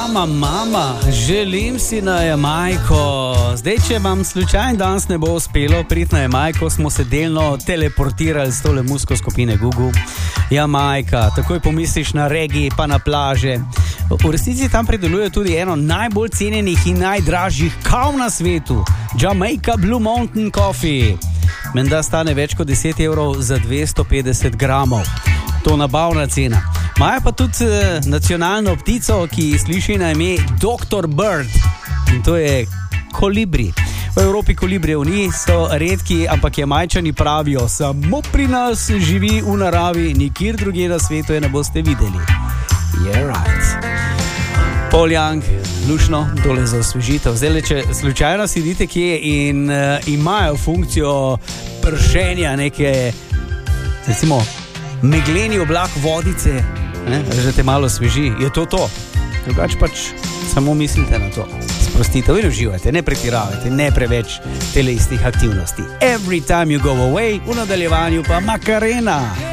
Mama, želim si na Jamajko. Zdaj, če vam slučajno danes ne bo uspelo priti na Jamajko, smo se delno teleportirali s tole muziko skupine Gugu. Jamajka, takoj pomisliš na reggae pa na plaže. V resnici tam predelujejo tudi eno najbolj cenjenih in najdražjih kav na svetu, Jamaica Blue Mountain Coffee. Menda stane več kot 10 evrov za 250 gramov. To nabavna cena. Imajo pa tudi nacionalno ptico, ki sliši na ime Dr. Bird. In to je kolibri. V Evropi kolibrijev ni, so redki, ampak Jamajčani pravijo, samo pri nas živi v naravi, nikjer drugje na svetu je ne boste videli. Yeah, right. Paul Young, lušno, dole za osvežitev. Zdaj, če slučajno sedite kje in imajo funkcijo pršenja neke, recimo, megleni oblak vodice, že te malo sveži, je to. Drugače pač samo mislite na to. Sprostite in uživajte, ne pretiravajte, ne preveč tele istih aktivnosti. Every time you go away, v nadaljevanju pa Macarena.